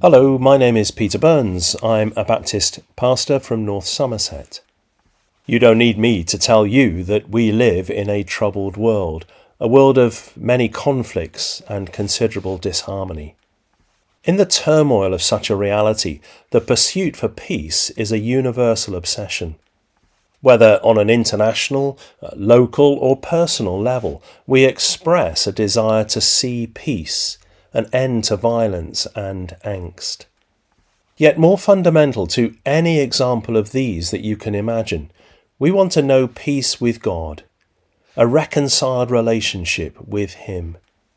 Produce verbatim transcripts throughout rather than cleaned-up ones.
Hello, my name is Peter Burns. I'm a Baptist pastor from North Somerset. You don't need me to tell you that we live in a troubled world, a world of many conflicts and considerable disharmony. In the turmoil of such a reality, the pursuit for peace is a universal obsession. Whether on an international, local or personal level, we express a desire to see peace, an end to violence and angst. Yet more fundamental to any example of these that you can imagine, we want to know peace with God, a reconciled relationship with Him.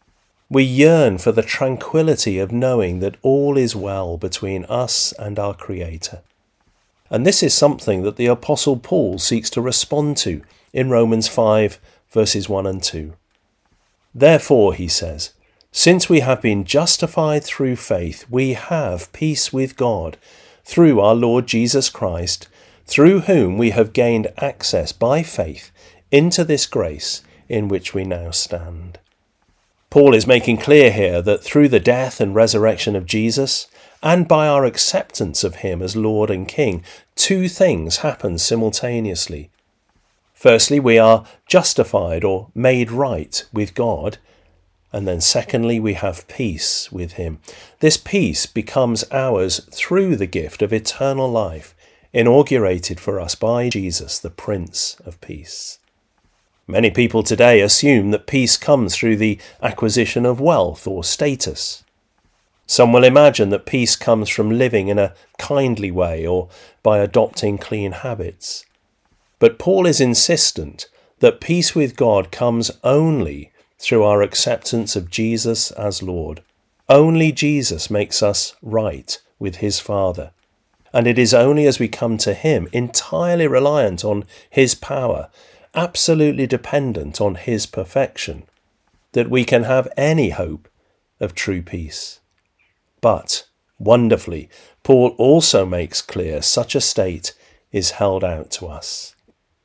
We yearn for the tranquility of knowing that all is well between us and our Creator. And this is something that the Apostle Paul seeks to respond to in Romans five, verses one and two. Therefore, he says, since we have been justified through faith, we have peace with God through our Lord Jesus Christ, through whom we have gained access by faith into this grace in which we now stand. Paul is making clear here that through the death and resurrection of Jesus, and by our acceptance of him as Lord and King, two things happen simultaneously. Firstly, we are justified or made right with God. And then secondly, we have peace with him. This peace becomes ours through the gift of eternal life, inaugurated for us by Jesus, the Prince of Peace. Many people today assume that peace comes through the acquisition of wealth or status. Some will imagine that peace comes from living in a kindly way or by adopting clean habits. But Paul is insistent that peace with God comes only through our acceptance of Jesus as Lord. Only Jesus makes us right with his Father. And it is only as we come to him, entirely reliant on his power, absolutely dependent on his perfection, that we can have any hope of true peace. But, wonderfully, Paul also makes clear such a state is held out to us.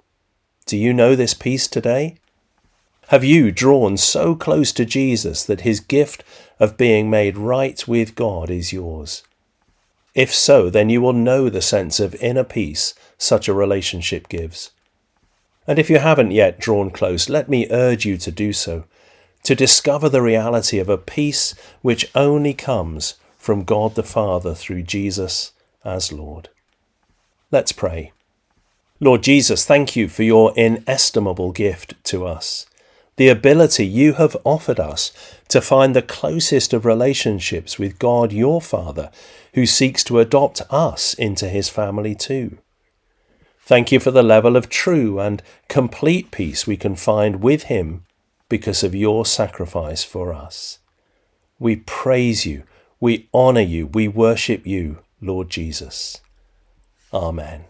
Do you know this peace today? Have you drawn so close to Jesus that his gift of being made right with God is yours? If so, then you will know the sense of inner peace such a relationship gives. And if you haven't yet drawn close, let me urge you to do so, to discover the reality of a peace which only comes from God the Father through Jesus as Lord. Let's pray. Lord Jesus, thank you for your inestimable gift to us. The ability you have offered us to find the closest of relationships with God your Father, who seeks to adopt us into his family too. Thank you for the level of true and complete peace we can find with him because of your sacrifice for us. We praise you, we honour you, we worship you, Lord Jesus. Amen.